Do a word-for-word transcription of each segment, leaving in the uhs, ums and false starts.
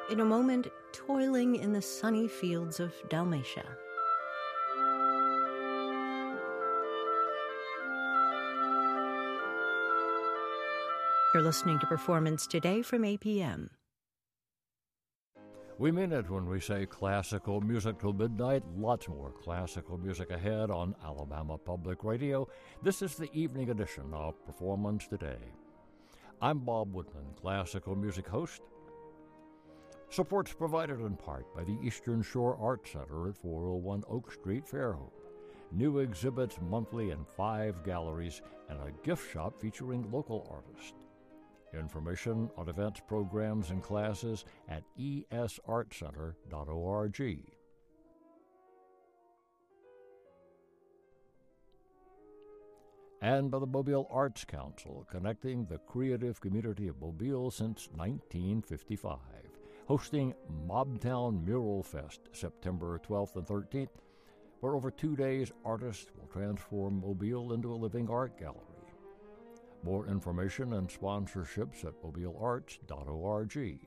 in a moment toiling in the sunny fields of Dalmatia. You're listening to Performance Today from A P M. We mean it when we say classical music till midnight. Lots more classical music ahead on Alabama Public Radio. This is the evening edition of Performance Today. I'm Bob Woodman, classical music host. Support's provided in part by the Eastern Shore Art Center at four oh one Oak Street, Fairhope. New exhibits monthly in five galleries and a gift shop featuring local artists. Information on events, programs, and classes at e s art center dot org. And by the Mobile Arts Council, connecting the creative community of Mobile since nineteen fifty-five. Hosting Mobtown Mural Fest September twelfth and thirteenth, where over two days artists will transform Mobile into a living art gallery. More information and sponsorships at mobile arts dot org.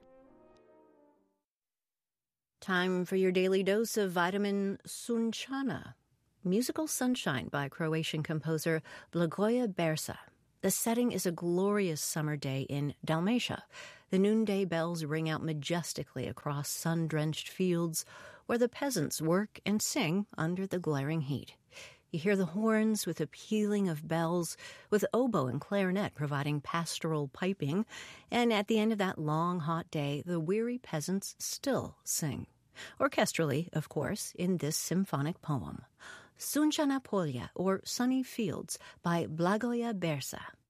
Time for your daily dose of vitamin Sunčana, Musical Sunshine by Croatian composer Blagoje Bersa. The setting is a glorious summer day in Dalmatia. The noonday bells ring out majestically across sun-drenched fields where the peasants work and sing under the glaring heat. You hear the horns with a pealing of bells, with oboe and clarinet providing pastoral piping, and at the end of that long, hot day, the weary peasants still sing. Orchestrally, of course, in this symphonic poem. Sunčana Polja, or Sunny Fields, by Blagoje Bersa.